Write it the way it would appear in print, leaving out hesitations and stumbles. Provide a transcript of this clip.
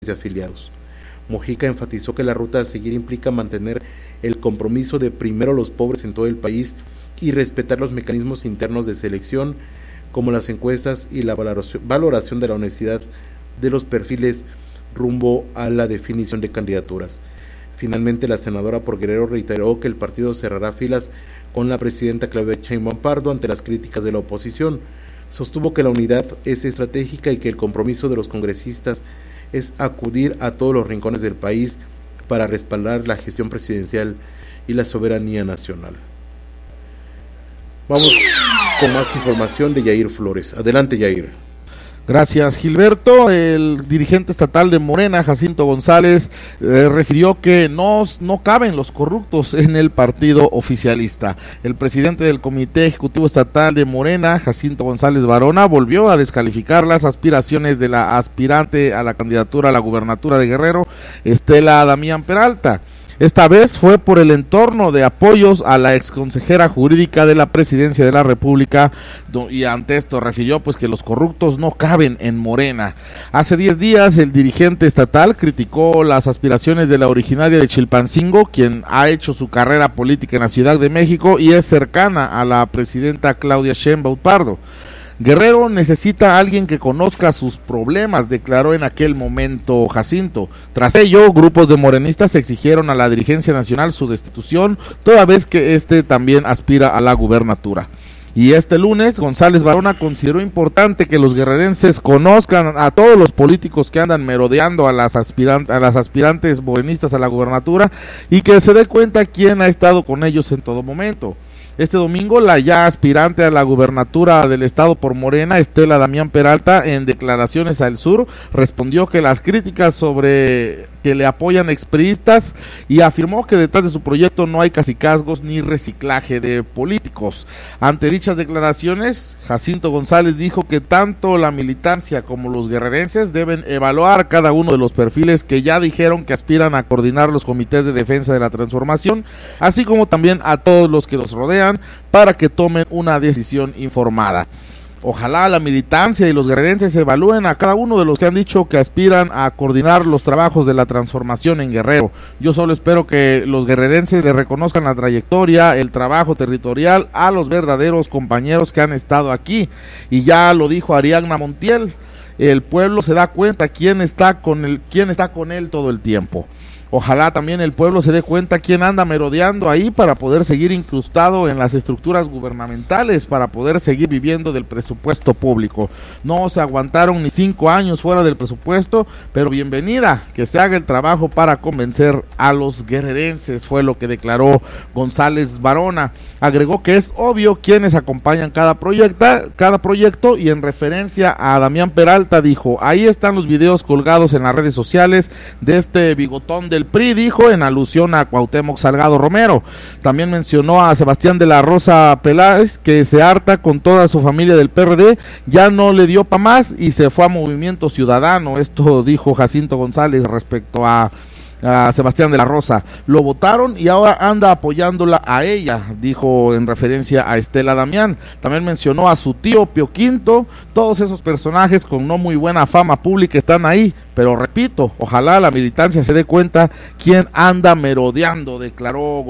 de afiliados. Mujica enfatizó que la ruta a seguir implica mantener el compromiso de primero los pobres en todo el país y respetar los mecanismos internos de selección como las encuestas y la valoración de la honestidad de los perfiles rumbo a la definición de candidaturas. Finalmente, la senadora por Guerrero reiteró que el partido cerrará filas con la presidenta Claudia Sheinbaum Pardo ante las críticas de la oposición. Sostuvo que la unidad es estratégica y que el compromiso de los congresistas es acudir a todos los rincones del país para respaldar la gestión presidencial y la soberanía nacional. Vamos con más información de Yair Flores. Adelante, Yair. Gracias, Gilberto. El dirigente estatal de Morena, Jacinto González, refirió que no caben los corruptos en el partido oficialista. El presidente del Comité Ejecutivo Estatal de Morena, Jacinto González Varona, volvió a descalificar las aspiraciones de la aspirante a la candidatura a la gubernatura de Guerrero, Estela Damián Peralta. Esta vez fue por el entorno de apoyos a la exconsejera jurídica de la Presidencia de la República, y ante esto refirió pues que los corruptos no caben en Morena. Hace 10 días el dirigente estatal criticó las aspiraciones de la originaria de Chilpancingo, quien ha hecho su carrera política en la Ciudad de México y es cercana a la presidenta Claudia Sheinbaum Pardo. Guerrero necesita a alguien que conozca sus problemas, declaró en aquel momento Jacinto. Tras ello, grupos de morenistas exigieron a la dirigencia nacional su destitución, toda vez que también aspira a la gubernatura. Y este lunes, González Varona consideró importante que los guerrerenses conozcan a todos los políticos que andan merodeando a las aspirantes morenistas a la gubernatura y que se dé cuenta quién ha estado con ellos en todo momento. Este domingo, la ya aspirante a la gubernatura del estado por Morena, Estela Damián Peralta, en declaraciones a El Sur, respondió que las críticas sobre que le apoyan expriistas y afirmó que detrás de su proyecto no hay cacicazgos ni reciclaje de políticos. Ante dichas declaraciones, Jacinto González dijo que tanto la militancia como los guerrerenses deben evaluar cada uno de los perfiles que ya dijeron que aspiran a coordinar los comités de defensa de la transformación, así como también a todos los que los rodean, para que tomen una decisión informada. Ojalá la militancia y los guerrerenses evalúen a cada uno de los que han dicho que aspiran a coordinar los trabajos de la transformación en Guerrero. Yo solo espero que los guerrerenses le reconozcan la trayectoria, el trabajo territorial a los verdaderos compañeros que han estado aquí. Y ya lo dijo Ariadna Montiel, el pueblo se da cuenta quién está con él todo el tiempo. Ojalá también el pueblo se dé cuenta quién anda merodeando ahí para poder seguir incrustado en las estructuras gubernamentales, para poder seguir viviendo del presupuesto público. No se aguantaron ni 5 años fuera del presupuesto, pero bienvenida, que se haga el trabajo para convencer a los guerrerenses, fue lo que declaró González Varona. Agregó que es obvio quienes acompañan cada proyecto y en referencia a Damián Peralta dijo, ahí están los videos colgados en las redes sociales de este bigotón del PRI, dijo, en alusión a Cuauhtémoc Salgado Romero. También mencionó a Sebastián de la Rosa Peláez, que se harta con toda su familia del PRD, ya no le dio pa' más y se fue a Movimiento Ciudadano. Esto dijo Jacinto González respecto a Sebastián de la Rosa. Lo votaron y ahora anda apoyándola a ella, dijo en referencia a Estela Damián. También mencionó a su tío Pío Quinto. Todos esos personajes con no muy buena fama pública están ahí, pero repito, ojalá la militancia se dé cuenta quién anda merodeando, declaró